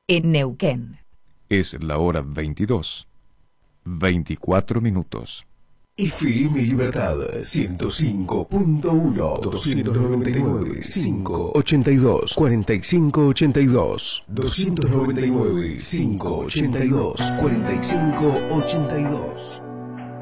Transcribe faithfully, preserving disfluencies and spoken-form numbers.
en Neuquén. Es la hora veintidós, veinticuatro minutos. F M Libertad ciento cinco punto uno, doscientos noventa y nueve, quinientos ochenta y dos, cuarenta y cinco ochenta y dos, doscientos noventa y nueve, quinientos ochenta y dos, cuarenta y cinco ochenta y dos.